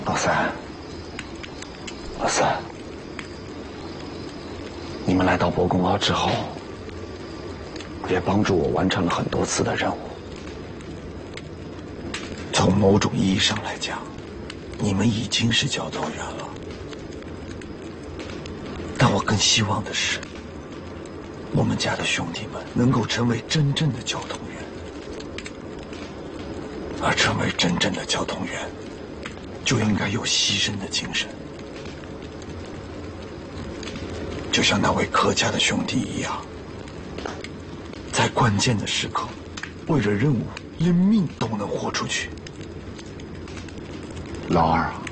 老三，老三，你们来到博公坳之后，也帮助我完成了很多次的任务。 从某种意义上来讲，你们已经是交通员了。但我更希望的是，我们家的兄弟们能够成为真正的交通员。而成为真正的交通员，就应该有牺牲的精神，就像那位柯家的兄弟一样，在关键的时刻，为了任务，连命都能豁出去。 老二啊，